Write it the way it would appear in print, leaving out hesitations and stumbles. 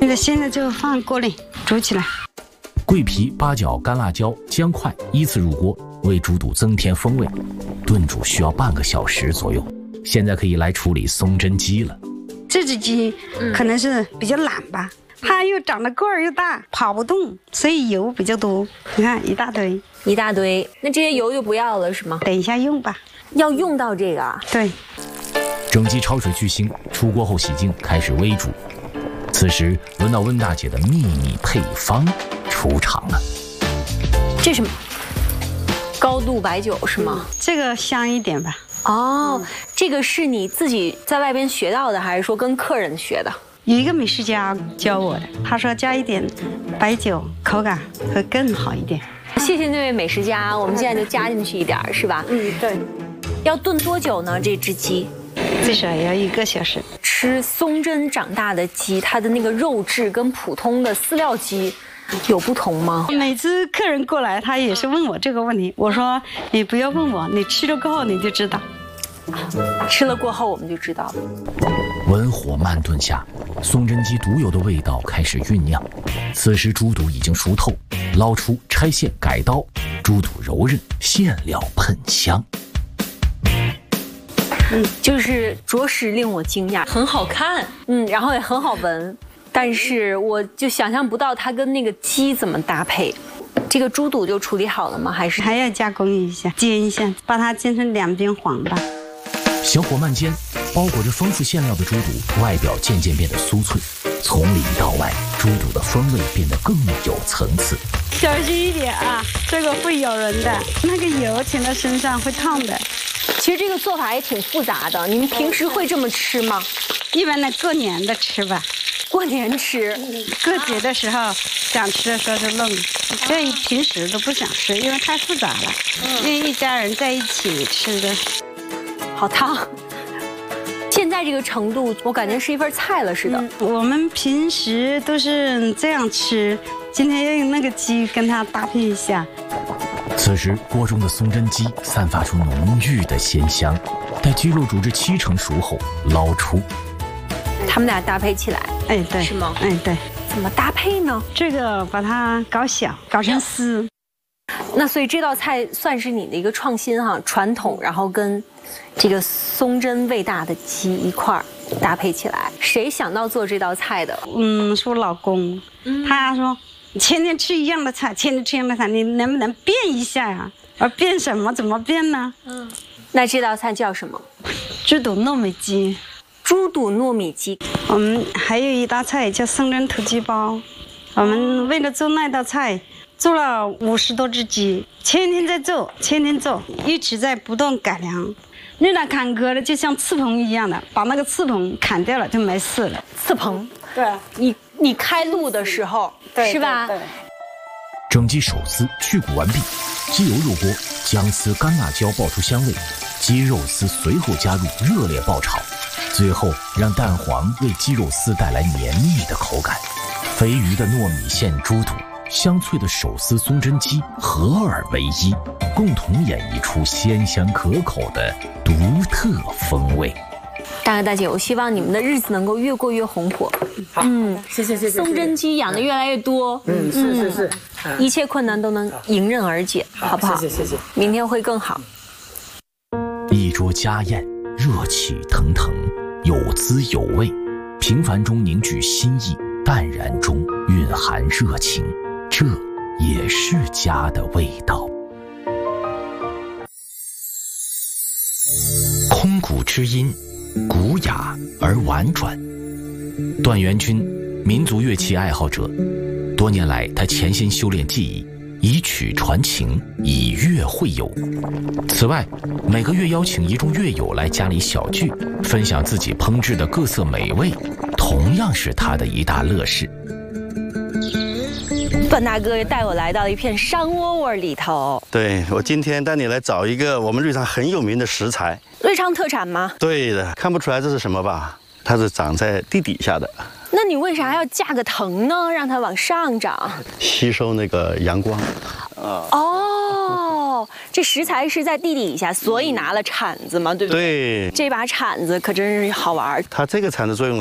现在就放锅里煮起来。 桂皮、八角、干辣椒、姜块依次入锅，为猪肚增添风味。炖煮需要半个小时左右。现在可以来处理松针鸡了。 这只鸡可能是比较懒吧，它又长得个儿又大，跑不动，所以油比较多。你看一大堆， 一大堆，那这些油就不要了是吗？ 等一下用吧。 要用到这个啊？ 对。 整鸡焯水去腥，出锅后洗净，开始煨煮。此时轮到温大姐的秘密配方出场了。 这什么？高度白酒是吗？ 这个香一点吧。 哦，这个是你自己在外边学到的，还是说跟客人学的？ 有一个美食家教我的，他说加一点白酒，口感会更好一点。 谢谢那位美食家，我们现在就加进去一点，是吧？ 对。 要炖多久呢？这只鸡？ 最少也要1个小时。 吃松针长大的鸡，它的那个肉质跟普通的饲料鸡有不同吗？ 每次客人过来，他也是问我这个问题。我说你不要问我，你吃了过后你就知道。 吃了过后我们就知道了。 文火慢炖下，松针鸡独有的味道开始酝酿。此时猪肚已经熟透，捞出拆线改刀，猪肚柔韧，馅料喷香。 就是着实令我惊讶，很好看，然后也很好闻，但是我就想象不到它跟那个鸡怎么搭配。这个猪肚就处理好了吗？还要加工一下，煎一下，把它煎成两边黄吧。 小火慢煎，包裹着丰富馅料的猪肚外表渐渐变得酥脆，从里到外，猪肚的风味变得更有层次。 小心一点啊，这个会咬人的，那个油溅到身上会烫的。 其实这个做法也挺复杂的，你们平时会这么吃吗？ 一般的过年的吃吧。 过年吃， 过节的时候想吃的时候就弄，这平时都不想吃，因为太复杂了。因为一家人在一起吃的。 好烫。现在这个程度，我感觉是一份菜了似的。 我们平时都是这样吃，今天要用那个鸡跟它搭配一下。 此时锅中的松针鸡散发出浓郁的鲜香，待鸡肉煮至70%熟后捞出。 他们俩搭配起来， 对， 是吗？ 对。 怎么搭配呢？ 这个把它搞小，搞成丝。 那所以这道菜算是你的一个创新哈，传统，然后跟这个松针味大的鸡一块儿搭配起来。谁想到做这道菜的？ 是我老公，他说天天吃一样的菜，天天吃一样的菜，你能不能变一下呀？变什么？怎么变呢？ 那这道菜叫什么？ 猪肚糯米鸡。 猪肚糯米鸡。 我们还有一道菜叫松针土鸡包。我们为了做那道菜，做了50多只鸡，天天在做，天天做，一直在不断改良。遇到坎坷的，就像刺棚一样的，把那个刺棚砍掉了就没事了。 刺棚？ 对， 你开路的时候，是吧？ 对。 整鸡手撕去骨完毕，鸡油入锅，姜丝、干辣椒爆出香味，鸡肉丝随后加入，热烈爆炒。最后让蛋黄为鸡肉丝带来绵密的口感，肥鱼的糯米线猪肚，香脆的手撕松针鸡合二为一，共同演绎出鲜香可口的独特风味。 大哥大姐，我希望你们的日子能够越过越红火。 好，谢谢。 松针鸡养的越来越多， 是， 一切困难都能迎刃而解，好不好？ 谢谢。 明天会更好。 一桌家宴，热气腾腾，有滋有味，平凡中凝聚心意，淡然中蕴含热情，这也是家的味道。空谷之音，古雅而婉转。段元军，民族乐器爱好者，多年来他潜心修炼技艺，以曲传情，以乐会友。此外，每个月邀请一众乐友来家里小聚，分享自己烹制的各色美味，同样是他的一大乐事。 段大哥带我来到一片山窝窝里头。 对，我今天带你来找一个我们瑞昌很有名的食材。 瑞昌特产吗？ 对的，看不出来这是什么吧？它是长在地底下的。 那你为啥要架个藤呢？让它往上长， 吸收那个阳光。 哦，这食材是在地底下，所以拿了铲子嘛，对不对？ 对， 这把铲子可真是好玩。 它这个铲子作用